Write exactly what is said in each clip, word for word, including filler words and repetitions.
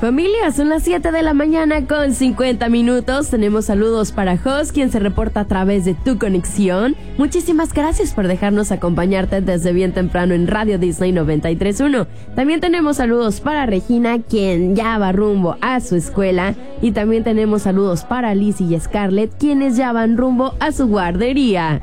Familia, son las siete de la mañana con cincuenta minutos. Tenemos saludos para Jos, quien se reporta a través de Tu Conexión. Muchísimas gracias por dejarnos acompañarte desde bien temprano en Radio Disney noventa y tres punto uno. También tenemos saludos para Regina, quien ya va rumbo a su escuela. Y también tenemos saludos para Lizzie y Scarlett, quienes ya van rumbo a su guardería.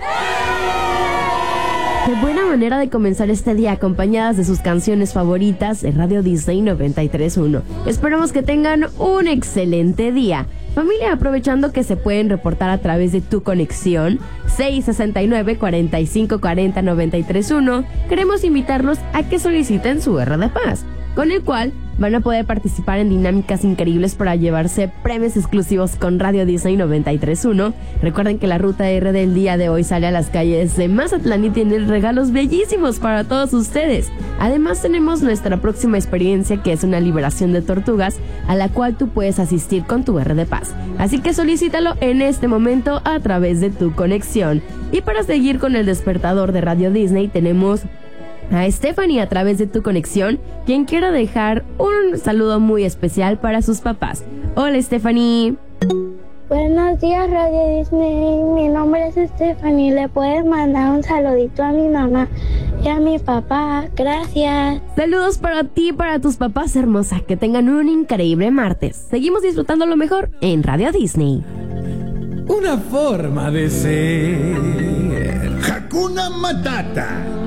Qué buena manera de comenzar este día acompañadas de sus canciones favoritas de Radio Disney noventa y tres punto uno. Esperamos que tengan un excelente día. Familia, aprovechando que se pueden reportar a través de Tu Conexión seis sesenta y nueve, cuarenta y cinco, cuarenta, noventa y tres uno, queremos invitarlos a que soliciten su R de Paz, con el cual van a poder participar en dinámicas increíbles para llevarse premios exclusivos con Radio Disney noventa y tres punto uno. Recuerden que la ruta R del día de hoy sale a las calles de Mazatlán y tiene regalos bellísimos para todos ustedes. Además tenemos nuestra próxima experiencia, que es una liberación de tortugas, a la cual tú puedes asistir con tu R de Paz. Así que solicítalo en este momento a través de Tu Conexión. Y para seguir con el despertador de Radio Disney, tenemos a Stephanie a través de Tu Conexión, quien quiere dejar un saludo muy especial para sus papás. Hola, Stephanie. Buenos días, Radio Disney. Mi nombre es Stephanie. ¿Le puedes mandar un saludito a mi mamá y a mi papá? Gracias. Saludos para ti y para tus papás, hermosa. Que tengan un increíble martes. Seguimos disfrutando lo mejor en Radio Disney. Una forma de ser. Hakuna Matata.